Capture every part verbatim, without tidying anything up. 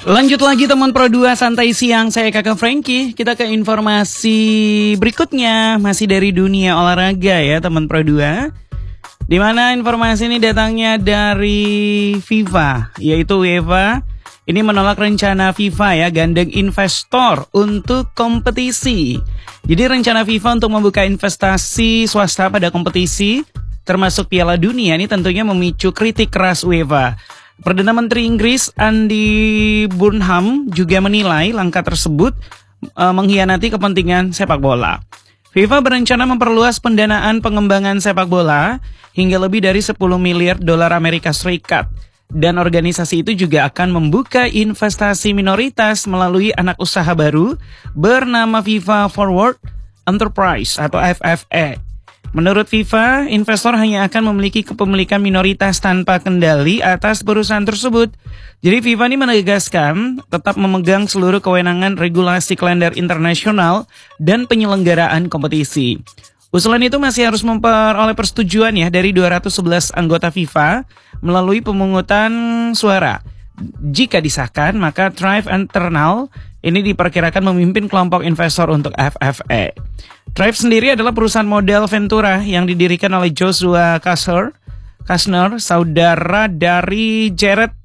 Lanjut lagi teman Pro dua Santai Siang, saya Kakak Frankie. Kita ke informasi berikutnya, masih dari dunia olahraga ya teman Pro dua. Dimana informasi ini datangnya dari FIFA, yaitu UEFA. Ini menolak rencana FIFA ya, gandeng investor untuk kompetisi. Jadi rencana FIFA untuk membuka investasi swasta pada kompetisi, termasuk Piala Dunia, ini tentunya memicu kritik keras UEFA. Perdana Menteri Inggris Andy Burnham juga menilai langkah tersebut e, mengkhianati kepentingan sepak bola. FIFA berencana memperluas pendanaan pengembangan sepak bola hingga lebih dari sepuluh miliar dolar Amerika Serikat. Dan organisasi itu juga akan membuka investasi minoritas melalui anak usaha baru bernama FIFA Forward Enterprise atau F F E. Menurut FIFA, investor hanya akan memiliki kepemilikan minoritas tanpa kendali atas perusahaan tersebut. Jadi FIFA ini menegaskan tetap memegang seluruh kewenangan regulasi kalender internasional dan penyelenggaraan kompetisi. Usulan itu masih harus memperoleh persetujuan ya dari dua ratus sebelas anggota FIFA melalui pemungutan suara. Jika disahkan, maka Thrive Internal ini diperkirakan memimpin kelompok investor untuk F F E. Thrive sendiri adalah perusahaan model Ventura yang didirikan oleh Joshua Kasser, Kastner, saudara dari Jared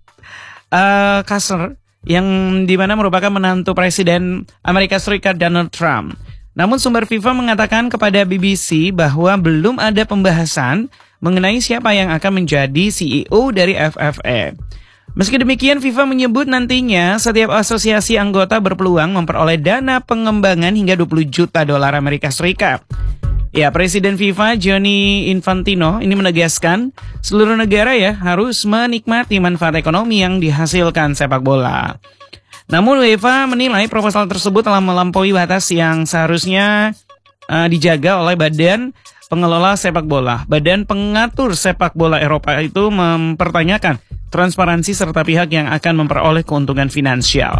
uh, Kasser, yang dimana merupakan menantu Presiden Amerika Serikat Donald Trump. Namun sumber FIFA mengatakan kepada B B C bahwa belum ada pembahasan mengenai siapa yang akan menjadi C E O dari F F E. Meski demikian, FIFA menyebut nantinya setiap asosiasi anggota berpeluang memperoleh dana pengembangan hingga dua puluh juta dolar Amerika Serikat. Ya, Presiden FIFA Gianni Infantino ini menegaskan seluruh negara ya harus menikmati manfaat ekonomi yang dihasilkan sepak bola. Namun UEFA menilai proposal tersebut telah melampaui batas yang seharusnya uh, dijaga oleh Badan Pengelola Sepak Bola. Badan Pengatur Sepak Bola Eropa itu mempertanyakan transparansi serta pihak yang akan memperoleh keuntungan finansial.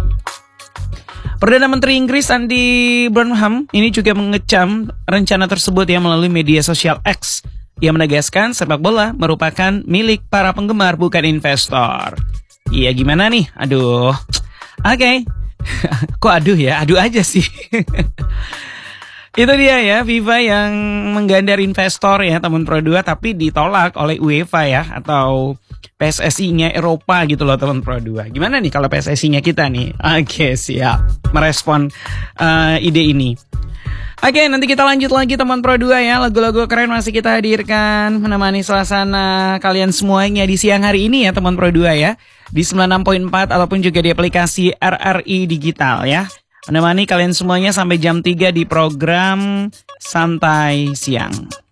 Perdana Menteri Inggris Andy Burnham ini juga mengecam rencana tersebut yang melalui media sosial X. Ia menegaskan sepak bola merupakan milik para penggemar bukan investor. Iya gimana nih? Aduh. Oke, okay. Kok aduh ya, aduh aja sih. Itu dia ya, FIFA yang menggandar investor ya teman Pro dua, tapi ditolak oleh UEFA ya, atau P S S I-nya Eropa gitu loh teman Pro dua. Gimana nih kalau P S S I-nya kita nih? Oke, okay, siap merespon uh, ide ini. Oke, okay, nanti kita lanjut lagi teman Pro dua ya. Lagu-lagu keren masih kita hadirkan menemani suasana kalian semuanya di siang hari ini ya teman Pro dua ya. Di sembilan puluh enam koma empat ataupun juga di aplikasi R R I Digital ya. Menemani kalian semuanya sampai jam tiga di program Santai Siang.